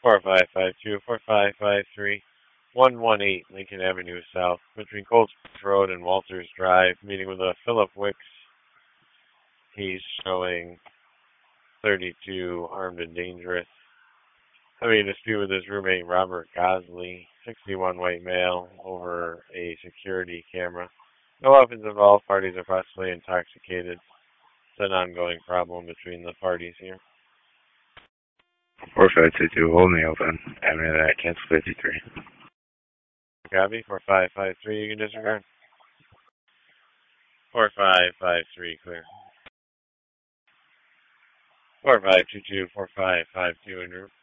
4552-4553-118 Lincoln Avenue South, between Colts Road and Walters Drive, meeting with a Philip Wicks. He's showing 32, armed and dangerous. Having a dispute with his roommate Robert Gosley, 61, white male, over a security camera. No weapons involved. Parties are possibly intoxicated. It's an ongoing problem between the parties here. 4522, hold me open. Avenue that, cancel 53. Copy. 4553, you can disregard. 4553, clear. 4522-4552 en route.